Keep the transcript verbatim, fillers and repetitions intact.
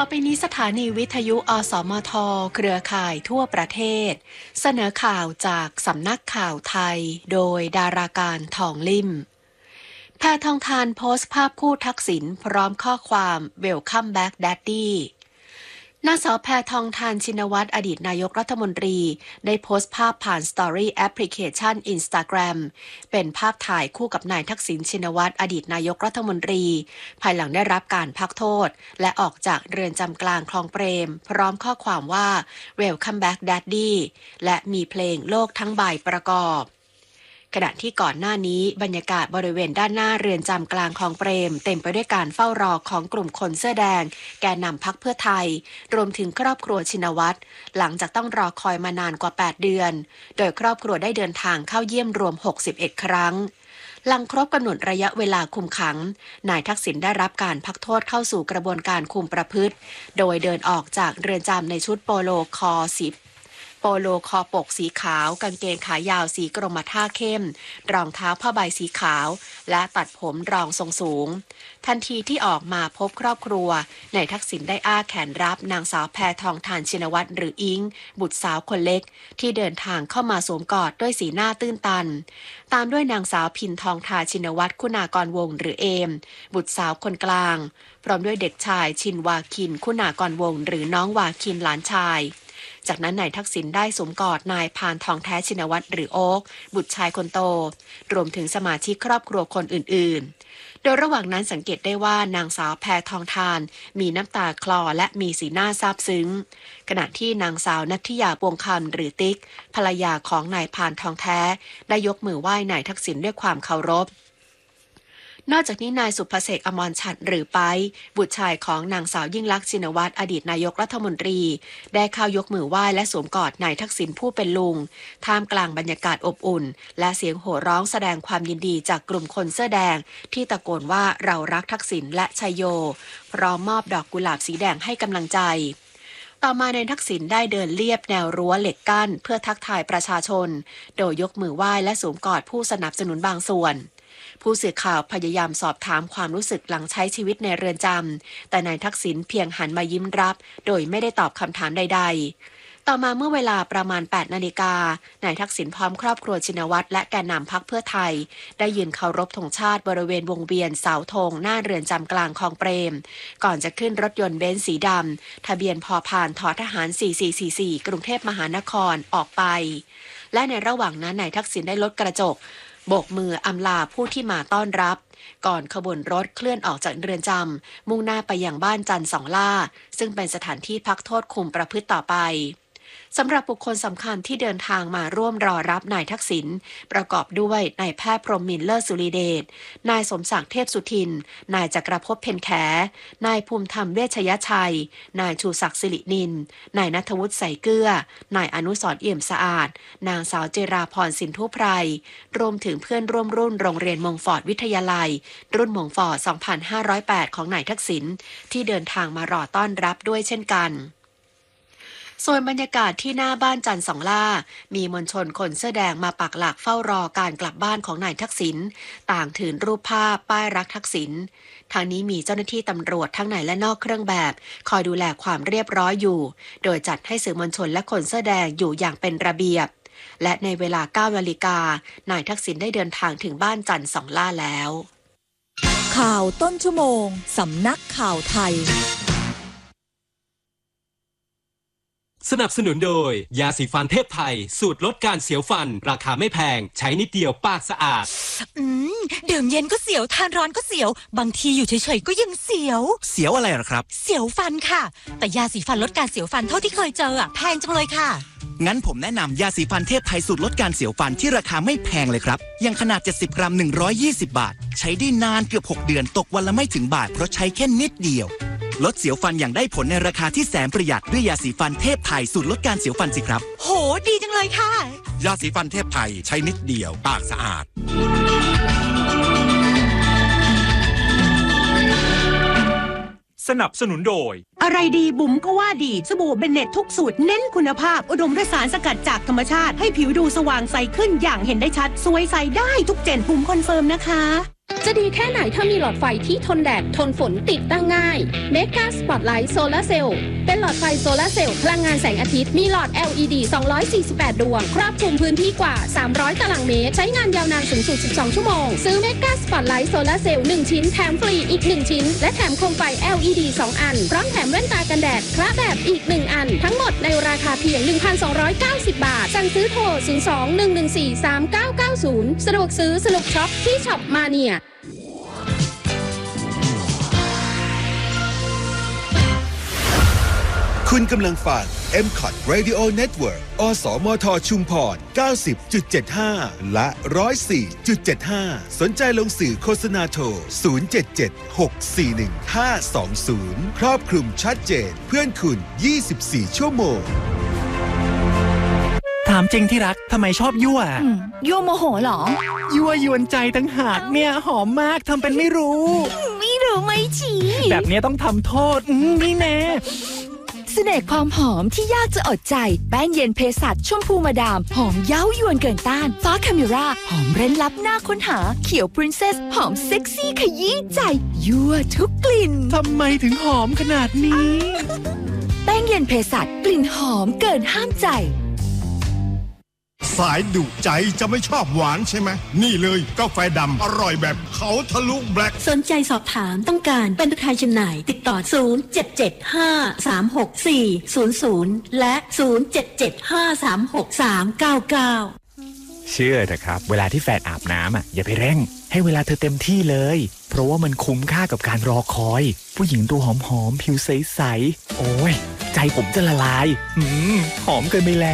อไปนี้สถานีวิทยุอสมทเครือข่ายทั่วประเทศเสนอข่าวจากสำนักข่าวไทยโดยดาราการทองลิ่มแพทองธารโพสต์ภาพคู่ทักษิณพร้อมข้อความ Welcome back Daddy นางสาวแพทองธารชินวัตรอดีตนายกรัฐมนตรีได้โพสต์ภาพผ่านสตอรี่แอปพลิเคชัน Instagram เป็นภาพถ่ายคู่กับนายทักษิณชินวัตรอดีตนายกรัฐมนตรีภายหลังได้รับการพักโทษและออกจากเรือนจำกลางคลองเปรมพร้อมข้อความว่า Welcome back Daddy และมีเพลงโลกทั้งใบประกอบขณะที่ก่อนหน้านี้บรรยากาศบริเวณด้านหน้าเรือนจำกลางคลองเปรมเต็มไปด้วยการเฝ้ารอของกลุ่มคนเสื้อแดงแกนนำพรรคเพื่อไทยรวมถึงครอบครัวชินวัตรหลังจากต้องรอคอยมานานกว่าแปดเดือนโดยครอบครัวได้เดินทางเข้าเยี่ยมรวมหกสิบเอ็ดครั้งหลังครบกำหนดระยะเวลาคุมขังนายทักษิณได้รับการพักโทษเข้าสู่กระบวนการคุมประพฤติโดยเดินออกจากเรือนจำในชุดโปโลคอสิบโปโลคอปกสีขาวกางเกงขายาวสีกรมท่าเข้มรองเท้าผ้าใบสีขาวและตัดผมรองทรงสูงทันทีที่ออกมาพบครอบครัวนายทักษิณได้อ้าแขนรับนางสาวแพทองธารชินวัตรหรืออิงบุตรสาวคนเล็กที่เดินทางเข้ามาสวมกอดด้วยสีหน้าตื้นตันตามด้วยนางสาวพินทองทาชินวัตรคุณากรวงศ์หรือเอมบุตรสาวคนกลางพร้อมด้วยเด็กชายชินวาคินคุณากรวงศ์หรือน้องวาคินหลานชายจากนั้นนายทักษิณได้สวมกอดนายพานทองแท้ชินวัตรหรือโอ๊กบุตรชายคนโตรวมถึงสมาชิกครอบครัวคนอื่นๆโดยระหว่างนั้นสังเกตได้ว่านางสาวแพทองธารมีน้ำตาคลอและมีสีหน้าซาบซึ้งขณะที่นางสาวนัทธิยาปวงคำหรือติ๊กภรรยาของนายพานทองแท้ได้ยกมือไหว้นายทักษิณด้วยความเคารพนอกจากนี้นายสุภเสกอมรฉัตรหรือไปบุตรชายของนางสาวยิ่งลักษณ์ชินวัตรอดีตนายกรัฐมนตรีได้เข้ายกมือไหว้และสวมกอดนายทักษิณผู้เป็นลุงท่ามกลางบรรยากาศอบอุ่นและเสียงโห่ร้องแสดงความยินดีจากกลุ่มคนเสื้อแดงที่ตะโกนว่าเรารักทักษิณและชัยโยพร้อมมอบดอกกุหลาบสีแดงให้กำลังใจต่อมานายทักษิณได้เดินเลียบแนวรั้วเหล็กกั้นเพื่อทักทายประชาชนโดยยกมือไหว้และสวมกอดผู้สนับสนุนบางส่วนผู้สื่อข่าวพยายามสอบถามความรู้สึกหลังใช้ชีวิตในเรือนจำแต่นายทักษิณเพียงหันมายิ้มรับโดยไม่ได้ตอบคำถามใดๆต่อมาเมื่อเวลาประมาณแปดนาฬิกานายทักษิณพร้อมครอบครัวชินวัตรและแกนนำพรรคเพื่อไทยได้ยืนเคารพธงชาติบริเวณวงเวียนเสาธงหน้าเรือนจำกลางคลองเปรมก่อนจะขึ้นรถยนต์เบนซ์สีดำทะเบียนพอพานททหารสี่สี่สี่สี่กรุงเทพมหานครออกไปและในระหว่างนั้นนายทักษิณได้ลดกระจกโบกมืออำลาผู้ที่มาต้อนรับก่อนขบวนรถเคลื่อนออกจากเรือนจำมุ่งหน้าไปยังบ้านจันทร์สองล่าซึ่งเป็นสถานที่พักโทษคุมประพฤติต่อไปสำหรับบุคคลสำคัญที่เดินทางมาร่วมรอรับนายทักษิณประกอบด้วยนายแพทย์พรหมินทร์เลิศสุริเดชนายสมศักดิ์เทพสุทินนายจักรภพเพ็ญแขนายภูมิธรรมเวชยชัยนายชูศักดิ์สิรินินนายณัฐวุฒิใสเกลือนายอนุสรณ์เอี่ยมสะอาดนางสาวเจราพรสินธุไพรรวมถึงเพื่อนร่วมรุ่นโรงเรียนมงฟอร์ดวิทยาลัยรุ่นมงฟอร์ด สองพันห้าร้อยแปด ของนายทักษิณที่เดินทางมารอต้อนรับด้วยเช่นกันส่วนบรรยากาศที่หน้าบ้านจันทร์สองล่ามีมวลชนคนเสื้อแดงมาปักหลักเฝ้ารอการกลับบ้านของนายทักษิณต่างถือรูปภาพป้ายรักทักษิณทางนี้มีเจ้าหน้าที่ตำรวจทั้งในและนอกเครื่องแบบคอยดูแลความเรียบร้อยอยู่โดยจัดให้สื่อมวลชนและคนเสื้อแดงอยู่อย่างเป็นระเบียบและในเวลา เก้านาฬิกานายทักษิณได้เดินทางถึงบ้านจันทร์สองล่าแล้วข่าวต้นชั่วโมงสำนักข่าวไทยสนับสนุนโดยยาสีฟันเทพไทยสูตรลดการเสียวฟันราคาไม่แพงใช้นิดเดียวปากสะอาดอืมดื่มเย็นก็เสียวทานร้อนก็เสียวบางทีอยู่เฉยๆก็ยังเสียวเสียวอะไรหรอครับเสียวฟันค่ะแต่ยาสีฟันลดการเสียวฟันเท่าที่เคยเจออ่ะแพงจังเลยค่ะงั้นผมแนะนำยาสีฟันเทพไทยสูตรลดการเสียวฟันที่ราคาไม่แพงเลยครับอย่างขนาดเจ็ดสิบกรัมหนึ่งร้อยยี่สิบบาทใช้ได้นานเกือบหกเดือนตกวันละไม่ถึงบาทเพราะใช้แค่นิดเดียวลดเสียวฟันอย่างได้ผลในราคาที่แสนประหยัดด้วยยาสีฟันเทพไทยสูตรลดการเสียวฟันสิครับโหดีจังเลยค่ะยาสีฟันเทพไทยใช้นิดเดียวปากสะอาดสนับสนุนโดยอะไรดีบุ๋มก็ว่าดีสบู่เบนเน็ตทุกสูตรเน้นคุณภาพอุดมด้วยสารสกัดจากธรรมชาติให้ผิวดูสว่างใสขึ้นอย่างเห็นได้ชัดสวยใสได้ทุกเจนบุ๋มคอนเฟิร์มนะคะจะดีแค่ไหนถ้ามีหลอดไฟที่ทนแดดทนฝนติดตั้งง่าย Mega Spotlight Solar Cell เป็นหลอดไฟโซลาร์เซลล์พลังงานแสงอาทิตย์มีหลอด แอล อี ดี สองร้อยสี่สิบแปด ดวงครอบคลุมพื้นที่กว่าสามร้อยตารางเมตรใช้งานยาวนานสูงสุดสิบสองชั่วโมงซื้อ Mega Spotlight Solar Cell หนึ่งชิ้นแถมฟรีอีกหนึ่งชิ้นและแถมโคมไฟ แอล อี ดี สองอันพร้อมแถมแว่นตากันแดดคละแบบอีกหนึ่งอันทั้งหมดในราคาเพียง หนึ่งพันสองร้อยเก้าสิบ บาทสั่งซื้อโทรศูนย์ สอง หนึ่ง หนึ่ง สี่ สาม เก้า เก้า ศูนย์สะดวกซื้อสนุกช็อปที่ช็อปมาเนียคุณกำลังฟัง เอ็ม คอท Radio Network อสมทชุมพร เก้าสิบจุดเจ็ดห้า และ หนึ่งร้อยสี่จุดเจ็ดห้า สนใจลงสื่อโฆษณาโทร ศูนย์ เจ็ด เจ็ด หก สี่ หนึ่ง ห้า สอง ศูนย์ ครอบคลุมชัดเจนเพื่อนคุณ ยี่สิบสี่ ชั่วโมงถามจริงที่รักทำไมชอบยั่วยั่วโมโหเหรอยั่วยวนใจตั้งหากเนี่ยหอมมากทำเป็นไม่รู้ไม่รู้ไม่ชี้แบบนี้ต้องทำโทษอืมนี่แน่เสน่ห์ความหอมที่ยากจะอดใจแป้งเย็นเภสัชชมพูมาดามหอมเย้ายวนเกินต้านฟ้าคาเมราหอมเร้นลับหน้าค้นหาเขียวปรินเซสหอมเซ็กซี่ขยี้ใจยั่วทุกกลิ่นทำไมถึงหอมขนาดนี้แป้งเย็นเภสัชกลิ่นหอมเกินห้ามใจสายดุใจจะไม่ชอบหวานใช่ไหมนี่เลยกาแฟดำอร่อยแบบเขาทะลุแบล็คสนใจสอบถามต้องการเป็นตัวแทนจำหน่ายติดต่อศูนย์ เจ็ด เจ็ด ห้า สาม หก สี่ ศูนย์ ศูนย์และศูนย์ เจ็ด เจ็ด ห้า สาม หก สาม เก้า เก้าเชื่อเถอะครับเวลาที่แฟนอาบน้ำอ่ะอย่าไปเร่งให้เวลาเธอเต็มที่เลยเพราะว่ามันคุ้มค่ากับการรอคอยผู้หญิงตัวหอมๆผิวใสๆโอ้ยใจผมจะละลายอืมหอมเกินไปแล้ว